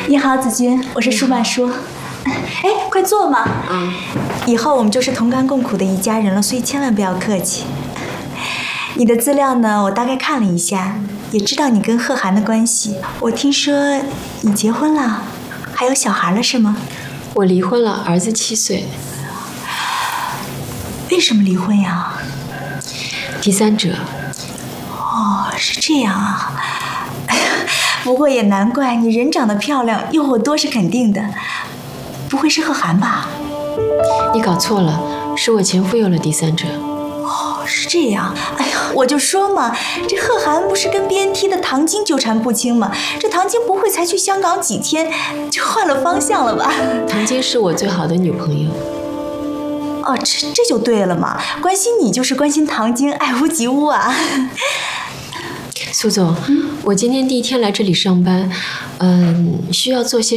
你好，子君，我是舒曼舒。哎，快坐嘛。以后我们就是同甘共苦的一家人了，所以千万不要客气。你的资料呢，我大概看了一下，也知道你跟贺涵的关系。我听说你结婚了，还有小孩了，是吗？ 我离婚了，儿子7岁。 为什么离婚呀？ 第三者。 哦，是这样啊。不过也难怪，你人长得漂亮，诱惑多是肯定的。不会是贺涵吧？ 你搞错了，是我前夫有了第三者。 哦，是这样。哎呀，我就说嘛，这贺涵不是跟 BNT 的唐晶纠缠不清吗？这唐晶不会才去香港几天就换了方向了吧？ 唐晶是我最好的女朋友。 哦，这就对了嘛，关心你就是关心唐晶，爱屋及乌啊。 苏总，我今天第一天来这里上班，需要做些